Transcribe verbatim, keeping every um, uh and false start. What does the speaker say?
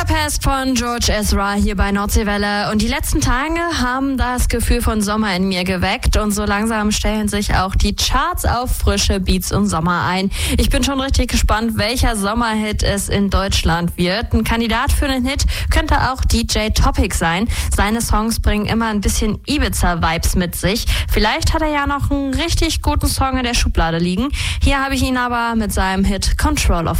Budapest von George Ezra hier bei Nordseewelle. Und die letzten Tage haben das Gefühl von Sommer in mir geweckt. Und so langsam stellen sich auch die Charts auf frische Beats und Sommer ein. Ich bin schon richtig gespannt, welcher Sommerhit es in Deutschland wird. Ein Kandidat für einen Hit könnte auch D J Topic sein. Seine Songs bringen immer ein bisschen Ibiza-Vibes mit sich. Vielleicht hat er ja noch einen richtig guten Song in der Schublade liegen. Hier habe ich ihn aber mit seinem Hit Control of